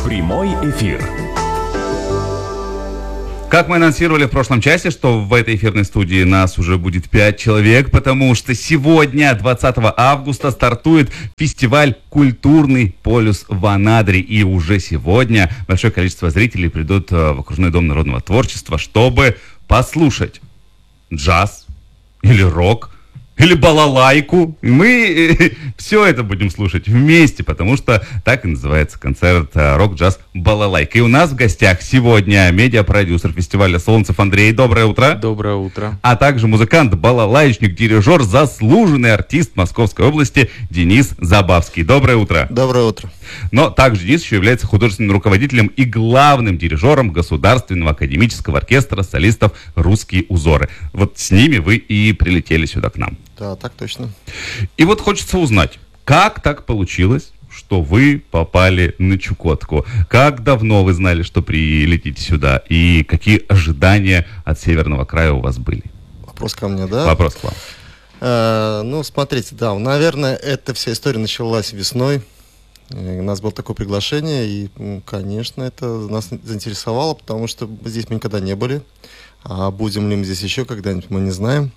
Прямой эфир. Как мы анонсировали в прошлом часе, что в этой эфирной студии нас уже будет 5 человек, потому что сегодня, 20 августа, стартует фестиваль «Культурный полюс» в Анадыре. И уже сегодня большое количество зрителей придут в Окружной дом народного творчества, чтобы послушать джаз или рок, или балалайку. И мы все это будем слушать вместе, потому что так и называется концерт «Рок-джаз балалайка». И у нас в гостях сегодня медиапродюсер фестиваля «Солнцев» Андрей. Доброе утро. Доброе утро. А также музыкант, балалайчник, дирижер, заслуженный артист Московской области Денис Забавский. Доброе утро. Доброе утро. Но также Денис еще является художественным руководителем и главным дирижером Государственного академического оркестра солистов «Русские узоры». Вот с ними вы и прилетели сюда к нам. Да, так точно. И вот хочется узнать, как так получилось, что вы попали на Чукотку? Как давно вы знали, что прилетите сюда? И какие ожидания от Северного края у вас были? Вопрос ко мне, да? Вопрос к вам. Ну, смотрите, да, наверное, эта вся история началась весной. У нас было такое приглашение, и, конечно, это нас заинтересовало, потому что здесь мы никогда не были. А будем ли мы здесь еще когда-нибудь, мы не знаем.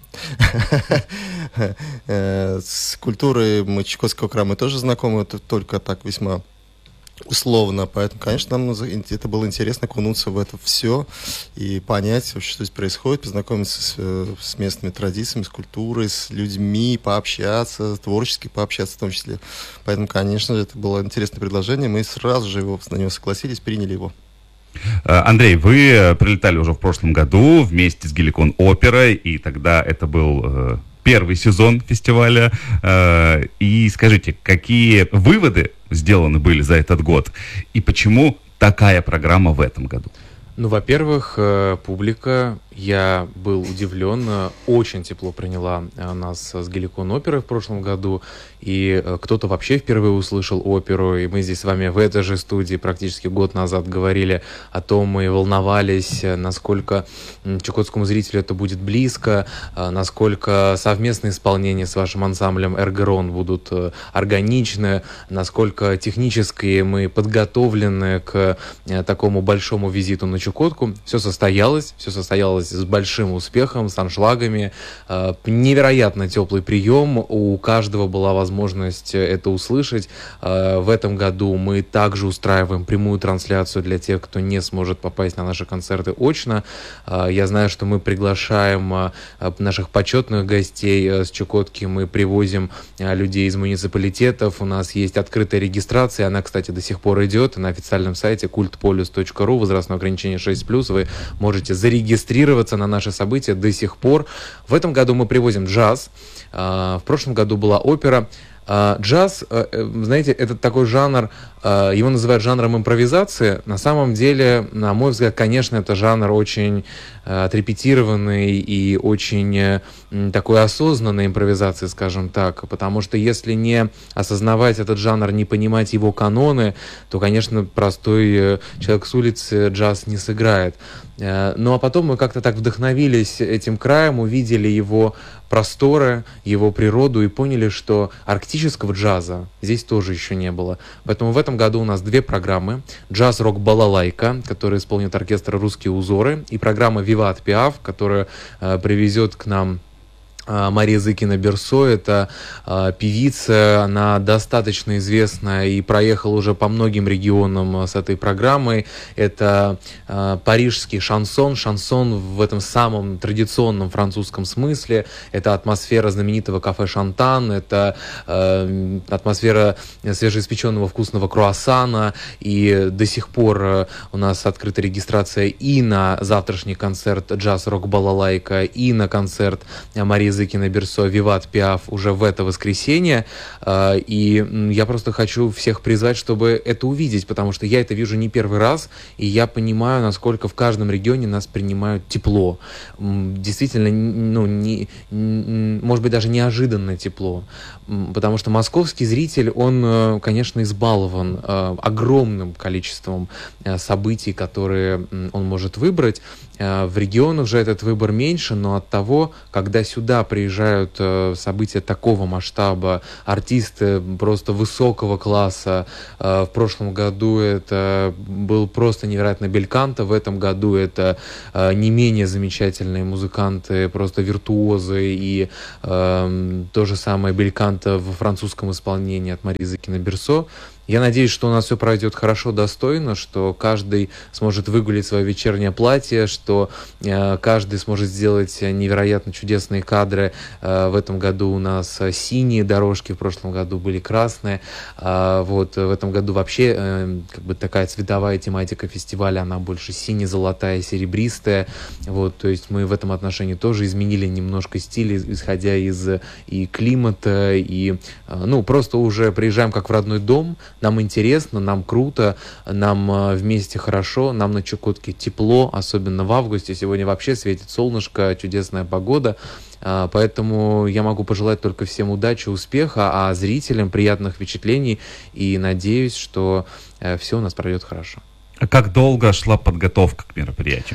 С культурой мы Чукотского края мы тоже знакомы, это только так весьма условно. Поэтому, конечно, нам это было интересно окунуться в это все и понять вообще, что здесь происходит, познакомиться с местными традициями, с культурой, с людьми, пообщаться, творчески пообщаться в том числе. Поэтому, конечно, это было интересное предложение, мы сразу же на него согласились, приняли его. Андрей, вы прилетали уже в прошлом году вместе с Геликон Оперой, и тогда это был первый сезон фестиваля. И скажите, какие выводы сделаны были за этот год, и почему такая программа в этом году? Ну, во-первых, публика, я был удивлен, очень тепло приняла нас с Геликон Оперой в прошлом году, и кто-то вообще впервые услышал оперу, и мы здесь с вами в этой же студии практически год назад говорили о том и волновались, насколько чукотскому зрителю это будет близко, насколько совместные исполнения с вашим ансамблем «Эргерон» будут органичны, насколько технически мы подготовлены к такому большому визиту на Чукотку. Все состоялось с большим успехом, с аншлагами. Невероятно теплый прием. У каждого была возможность это услышать. В этом году мы также устраиваем прямую трансляцию для тех, кто не сможет попасть на наши концерты очно. Я знаю, что мы приглашаем наших почетных гостей с Чукотки. Мы привозим людей из муниципалитетов. У нас есть открытая регистрация. Она, кстати, до сих пор идет на официальном сайте kultpolius.ru. Возрастное ограничение 6+. Вы можете зарегистрироваться на наши события до сих пор. В этом году мы привозим джаз. В прошлом году была опера. Джаз, знаете, это такой жанр, его называют жанром импровизации. На самом деле, на мой взгляд, конечно, это жанр очень отрепетированный и очень такой осознанной импровизации, скажем так. Потому что если не осознавать этот жанр, не понимать его каноны, то, конечно, простой человек с улицы джаз не сыграет. Ну а потом мы как-то так вдохновились этим краем, увидели его просторы, его природу и поняли, что арктического джаза здесь тоже еще не было. Поэтому в этом году у нас две программы. Джаз-рок «Балалайка», который исполнит оркестр «Русские узоры», и программа «Виват Пиаф», которая привезет к нам Мария Зыкина-Берсо. Это певица, она достаточно известна и проехала уже по многим регионам с этой программой. Это парижский шансон в этом самом традиционном французском смысле. Это атмосфера знаменитого кафе «Шантан», это атмосфера свежеиспеченного вкусного круассана. И до сих пор у нас открыта регистрация и на завтрашний концерт «Джаз-рок балалайка», и на концерт Марии Зыкина-Берсо «Виват Пиаф» уже в это воскресенье. И я просто хочу всех призвать, чтобы это увидеть, потому что я это вижу не первый раз, и я понимаю, насколько в каждом регионе нас принимают тепло. Действительно, может быть, даже неожиданно тепло. Потому что московский зритель, он, конечно, избалован огромным количеством событий, которые он может выбрать. В регионах же этот выбор меньше, но от того, когда сюда когда приезжают события такого масштаба, артисты просто высокого класса. В прошлом году это был просто невероятно Бельканто, в этом году это не менее замечательные музыканты, просто виртуозы, и то же самое Бельканто в французском исполнении от Маризы Кино-Берсо. Я надеюсь, что у нас все пройдет хорошо, достойно, что каждый сможет выгулить свое вечернее платье, что каждый сможет сделать невероятно чудесные кадры. В этом году у нас синие дорожки, в прошлом году были красные. Вот в этом году вообще как бы такая цветовая тематика фестиваля, она больше сине-золотая, серебристая. Вот, то есть мы в этом отношении тоже изменили немножко стиль, исходя из и климата, и просто уже приезжаем как в родной дом. Нам интересно, нам круто, нам вместе хорошо, нам на Чукотке тепло, особенно в августе. Сегодня вообще светит солнышко, чудесная погода. Поэтому я могу пожелать только всем удачи, успеха, а зрителям приятных впечатлений. И надеюсь, что все у нас пройдет хорошо. А как долго шла подготовка к мероприятию?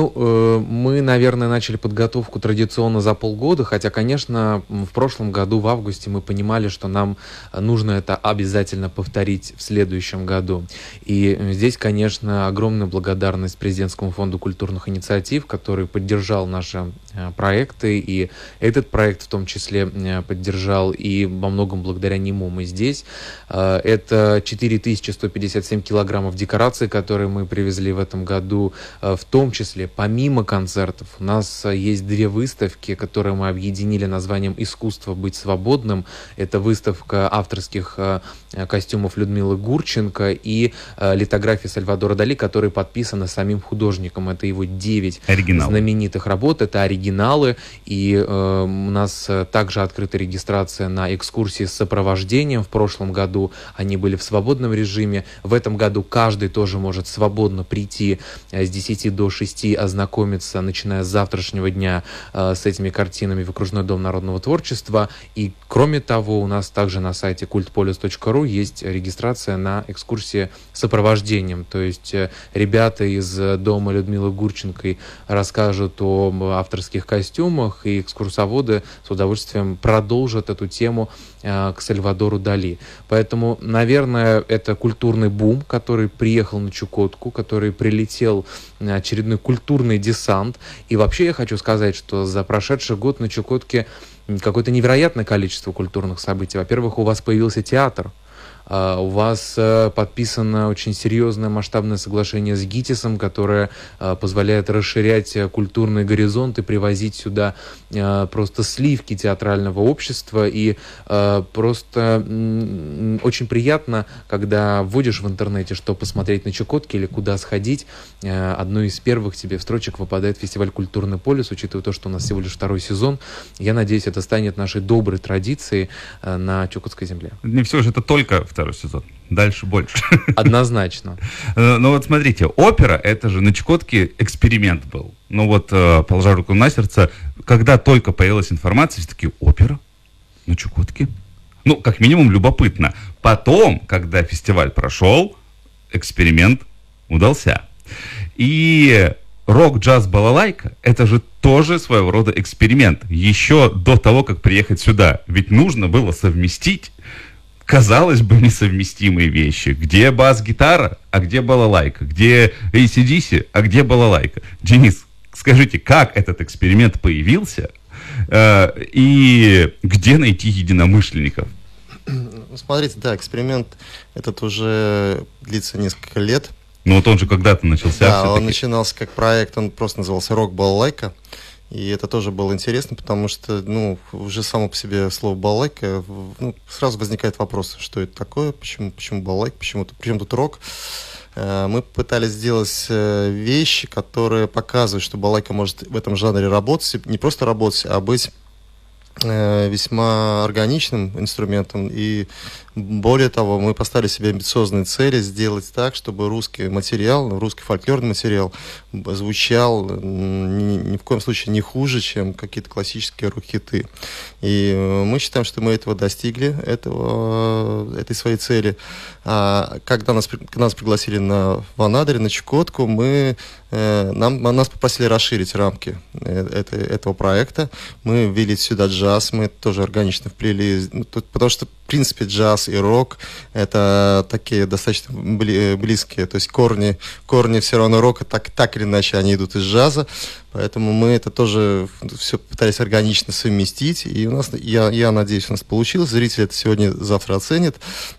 Мы, наверное, начали подготовку традиционно за полгода, хотя, конечно, в прошлом году, в августе, мы понимали, что нам нужно это обязательно повторить в следующем году. И здесь, конечно, огромная благодарность Президентскому фонду культурных инициатив, который поддержал наши проекты, и этот проект в том числе поддержал, и во многом благодаря нему мы здесь. Это 4157 килограммов декораций, которые мы привезли в этом году, в том числе помимо концертов. У нас есть две выставки, которые мы объединили названием «Искусство быть свободным». Это выставка авторских костюмов Людмилы Гурченко и литографии Сальвадора Дали, которые подписаны самим художником. Это его 9 знаменитых работ. Это оригиналы. И у нас также открыта регистрация на экскурсии с сопровождением. В прошлом году они были в свободном режиме. В этом году каждый тоже может свободно прийти с 10 до 6, ознакомиться, начиная с завтрашнего дня, с этими картинами в Окружной дом народного творчества. И кроме того, у нас также на сайте kultpolius.ru есть регистрация на экскурсии с сопровождением. То есть ребята из дома Людмилы Гурченко расскажут об авторских костюмах, и экскурсоводы с удовольствием продолжат эту тему к Сальвадору Дали. Поэтому, наверное, это культурный бум, который приехал на Чукотку, который прилетел на очередной культурный десант. И вообще я хочу сказать, что за прошедший год на Чукотке какое-то невероятное количество культурных событий. Во-первых, у вас появился театр. У вас подписано очень серьезное масштабное соглашение с ГИТИСом, которое позволяет расширять культурные горизонты, привозить сюда просто сливки театрального общества. И просто очень приятно, когда вводишь в интернете, что посмотреть на Чукотке или куда сходить, одной из первых тебе в строчек выпадает фестиваль «Культурный полюс», учитывая то, что у нас всего лишь второй сезон. Я надеюсь, это станет нашей доброй традицией на Чукотской земле. Не все же это только второй сезон. Дальше больше. Однозначно. Ну вот смотрите, опера, это же на Чукотке эксперимент был. Ну вот, положа руку на сердце, когда только появилась информация, все таки опера на Чукотке. Ну, как минимум, любопытно. Потом, когда фестиваль прошел, эксперимент удался. И рок-джаз-балалайка — это же тоже своего рода эксперимент. Еще до того, как приехать сюда. Ведь нужно было совместить, казалось бы, несовместимые вещи. Где бас-гитара, а где балалайка? Где AC/DC, а где балалайка? Денис, скажите, как этот эксперимент появился и где найти единомышленников? Смотрите, да, эксперимент этот уже длится несколько лет. Ну вот он же когда-то начался. Да, он начинался как проект, он просто назывался «Рок-балалайка». И это тоже было интересно, потому что, уже само по себе слово «балалайка», сразу возникает вопрос, что это такое, почему балалайка, почему тут рок. Мы пытались сделать вещи, которые показывают, что балалайка может в этом жанре работать, не просто работать, а быть весьма органичным инструментом и Более того, мы поставили себе амбициозные цели сделать так, чтобы русский материал, русский фольклорный материал звучал ни в коем случае не хуже, чем какие-то классические рок-хиты. И мы считаем, что мы этого достигли, этой своей цели. А когда нас пригласили на Ванадыре, на Чукотку, нас попросили расширить рамки этого проекта. Мы ввели сюда джаз, мы тоже органично вплели, потому что, в принципе, джаз и рок — это такие достаточно близкие, то есть корни все равно рока, так или иначе, они идут из джаза, поэтому мы это тоже все пытались органично совместить, и я надеюсь, у нас получилось, зрители это завтра оценят,